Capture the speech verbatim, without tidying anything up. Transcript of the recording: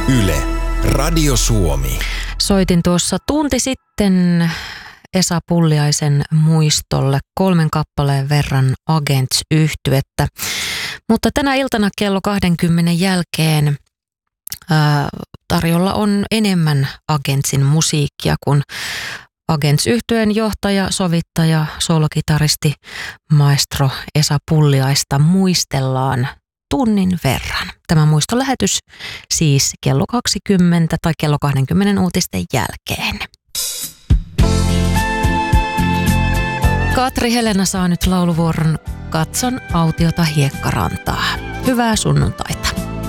Yle, Radio Suomi. Soitin tuossa tunti sitten Esa Pulliaisen muistolle kolmen kappaleen verran Agents-yhtyettä. Mutta tänä iltana kello kaksikymmentä jälkeen ää, tarjolla on enemmän Agentsin musiikkia, kun Agents-yhtyeen johtaja, sovittaja, soolokitaristi, maestro Esa Pulliaista muistellaan tunnin verran. Tämä muistolähetys siis kello kaksikymmentä tai kello kaksikymmentä uutisten jälkeen. Katri Helena saa nyt lauluvuoron Katson autiota hiekkarantaa. Hyvää sunnuntaita.